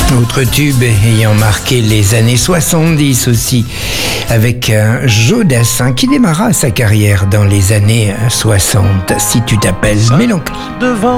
Autre tube ayant marqué les années 70 aussi, avec Joe Dassin qui démarra sa carrière dans les années 60. Si tu t'appelles Mélancolie.